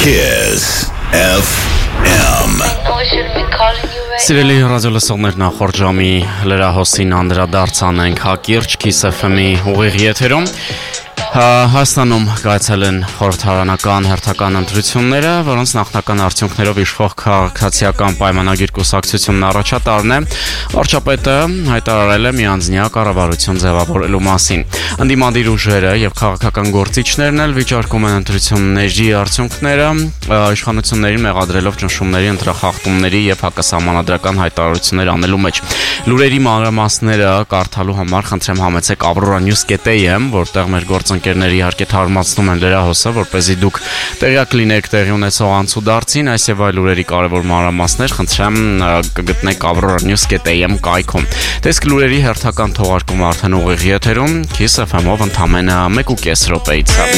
Kiss FM. Սիրելի ռադիոլսողներ, նախորդ ժամի լրահոսին անդրադարձանենք Հակիրճ Kiss FM-ի ուղիղ եթերում։ Հայաստանում կայացել են խորհրդարանական հերթական ընտրությունները, որոնց նախնական արդյունքներով իշխող քաղաքացիական պայմանագիր կուսակցությունն առաջատարն է։ Վարչապետը հայտարարել է միանձնյա կառավարություն ձևավորելու մասին։ Ընդդիմադիր ուժերը եւ քաղաքական գործիչներն էլ վիճարկում են ընտրությունների արդյունքները, իշխանություններին մեղադրելով ճնշումների, ընտրախախտումների եւ հակասահմանադրական հայտարարություններ անելու մեջ։ Լուրերի մանրամասները կարդալու համար խնդրեմ համեցեք avroranews.am, որտեղ մեր գործընկերները իհարկե թարմացնում են լրահոսը, որպեսզի դուք տեղյակ լինեք տեղի ունեցող անցուդարձին, այս եւ այլ լուրերի կարևոր մանրամասներ խնդրեմ կգտնեք avroranews.am կայքում։ Տեսք լուրերի հերթական թողարկումը արդեն ուղիղ եթերում Kiss FM-ով ընդամենը 1.5 րոպեից։